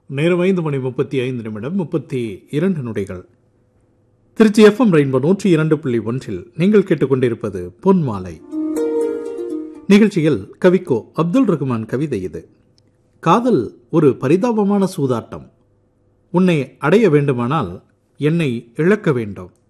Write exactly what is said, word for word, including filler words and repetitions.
நேரம் ஐந்து மணி முப்பத்தி ஐந்து நிமிடம் முப்பத்தி இரண்டு நொடிகள். திருச்சி எஃப்எம் ரெயின்போ நூற்றி இரண்டு புள்ளி ஒன்றில் நீங்கள் கேட்டுக்கொண்டிருப்பது பொன்மாலை நிகழ்ச்சியில் கவிக்கோ அப்துல் ரகுமான் கவிதை இது. காதல் ஒரு பரிதாபமான சூதாட்டம். உன்னை அடைய வேண்டுமானால் என்னை இழக்க வேண்டும்.